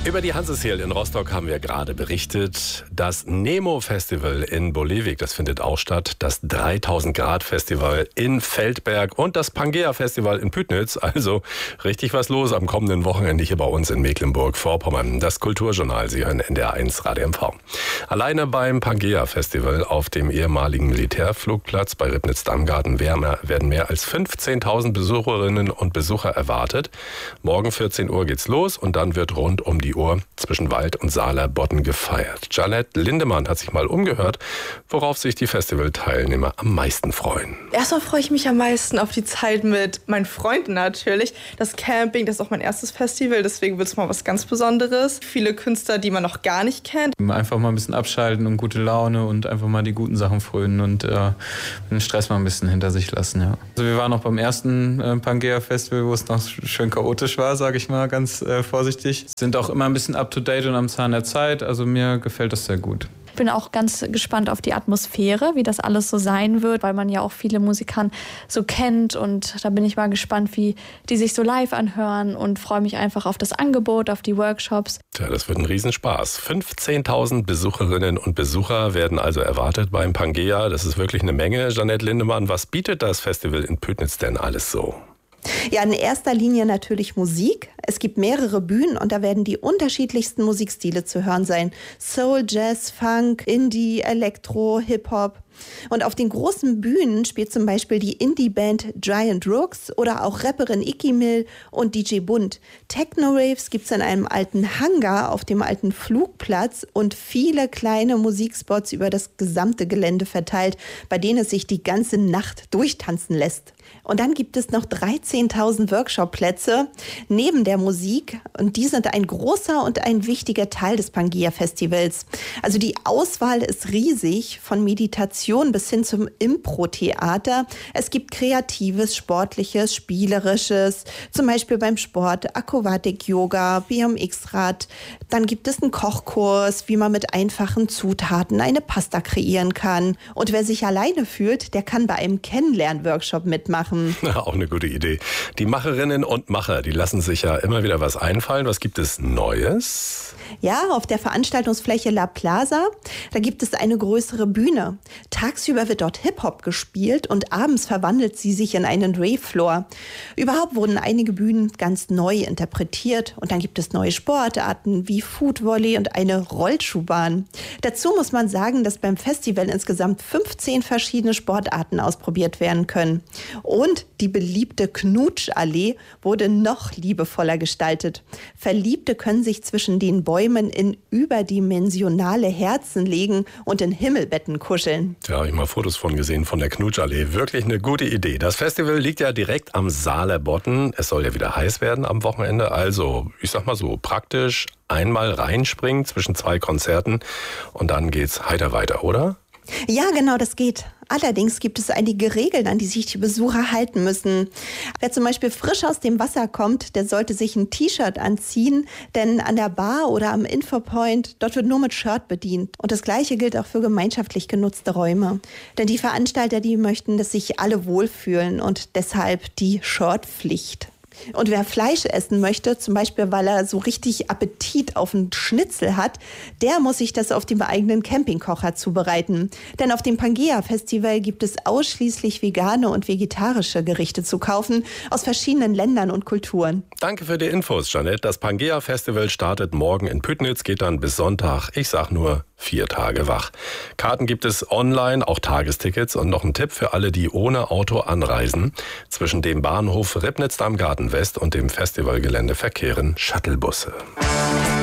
Über die Hanseshehl in Rostock haben wir gerade berichtet. Das Nemo-Festival in Bolevik, das findet auch statt. Das 3000-Grad-Festival in Feldberg und das Pangea-Festival in Pütnitz. Also richtig was los am kommenden Wochenende hier bei uns in Mecklenburg-Vorpommern. Das Kulturjournal, Sie hören NDR1 Radio MV. Alleine beim Pangea-Festival auf dem ehemaligen Militärflugplatz bei Ribnitz-Damgarten werden mehr als 15.000 Besucherinnen und Besucher erwartet. Morgen 14 Uhr geht's los und dann wird rund um die Uhr zwischen Wald und Saalerbodden gefeiert. Jeanette Lindemann hat sich mal umgehört, worauf sich die Festivalteilnehmer am meisten freuen. Erstmal freue ich mich am meisten auf die Zeit mit meinen Freunden natürlich. Das Camping, das ist auch mein erstes Festival, deswegen wird es mal was ganz Besonderes. Viele Künstler, die man noch gar nicht kennt. Einfach mal ein bisschen abschalten und gute Laune und einfach mal die guten Sachen frönen und den Stress mal ein bisschen hinter sich lassen. Ja. Also wir waren auch beim ersten Pangea-Festival, wo es noch schön chaotisch war, sage ich mal ganz vorsichtig. Sind auch immer ein bisschen up-to-date und am Zahn der Zeit. Also mir gefällt das sehr gut. Ich bin auch ganz gespannt auf die Atmosphäre, wie das alles so sein wird, weil man ja auch viele Musiker so kennt. Und da bin ich mal gespannt, wie die sich so live anhören und freue mich einfach auf das Angebot, auf die Workshops. Tja, das wird ein Riesenspaß. 15.000 Besucherinnen und Besucher werden also erwartet beim Pangea. Das ist wirklich eine Menge. Jeanette Lindemann, was bietet das Festival in Pütnitz denn alles so? Ja, in erster Linie natürlich Musik. Es gibt mehrere Bühnen und da werden die unterschiedlichsten Musikstile zu hören sein. Soul, Jazz, Funk, Indie, Elektro, Hip-Hop. Und auf den großen Bühnen spielt zum Beispiel die Indie-Band Giant Rooks oder auch Rapperin Icky Mill und DJ Bunt. Techno-Raves gibt's in einem alten Hangar auf dem alten Flugplatz und viele kleine Musikspots über das gesamte Gelände verteilt, bei denen es sich die ganze Nacht durchtanzen lässt. Und dann gibt es noch 13.000 Workshop-Plätze neben der Musik und die sind ein großer und ein wichtiger Teil des Pangea-Festivals. Also die Auswahl ist riesig, von Meditation bis hin zum Impro-Theater. Es gibt Kreatives, Sportliches, Spielerisches, zum Beispiel beim Sport, Aquatik-Yoga, BMX-Rad. Dann gibt es einen Kochkurs, wie man mit einfachen Zutaten eine Pasta kreieren kann. Und wer sich alleine fühlt, der kann bei einem Kennenlern-Workshop mitmachen. Auch eine gute Idee. Die Macherinnen und Macher, die lassen sich ja immer wieder was einfallen. Was gibt es Neues? Ja, auf der Veranstaltungsfläche La Plaza, da gibt es eine größere Bühne. Tagsüber wird dort Hip-Hop gespielt und abends verwandelt sie sich in einen Rave-Floor. Überhaupt wurden einige Bühnen ganz neu interpretiert und dann gibt es neue Sportarten wie Footvolley und eine Rollschuhbahn. Dazu muss man sagen, dass beim Festival insgesamt 15 verschiedene Sportarten ausprobiert werden können. Und die beliebte Knutschallee wurde noch liebevoller gestaltet. Verliebte können sich zwischen den Bäumen in überdimensionale Herzen legen und in Himmelbetten kuscheln. Da habe ich mal Fotos von gesehen von der Knutschallee. Wirklich eine gute Idee. Das Festival liegt ja direkt am Saalerbodden. Es soll ja wieder heiß werden am Wochenende. Also, ich sag mal so, praktisch einmal reinspringen zwischen zwei Konzerten und dann geht's heiter weiter, oder? Ja, genau, das geht. Allerdings gibt es einige Regeln, an die sich die Besucher halten müssen. Wer zum Beispiel frisch aus dem Wasser kommt, der sollte sich ein T-Shirt anziehen, denn an der Bar oder am Infopoint, dort wird nur mit Shirt bedient. Und das Gleiche gilt auch für gemeinschaftlich genutzte Räume. Denn die Veranstalter, die möchten, dass sich alle wohlfühlen und deshalb die Shirtpflicht. Und wer Fleisch essen möchte, zum Beispiel weil er so richtig Appetit auf einen Schnitzel hat, der muss sich das auf dem eigenen Campingkocher zubereiten. Denn auf dem Pangea-Festival gibt es ausschließlich vegane und vegetarische Gerichte zu kaufen aus verschiedenen Ländern und Kulturen. Danke für die Infos, Jeanette. Das Pangea-Festival startet morgen in Pütnitz, geht dann bis Sonntag. Ich sag nur 4 Tage wach. Karten gibt es online, auch Tagestickets und noch ein Tipp für alle, die ohne Auto anreisen. Zwischen dem Bahnhof Ribnitz-Damgarten West und dem Festivalgelände verkehren Shuttlebusse.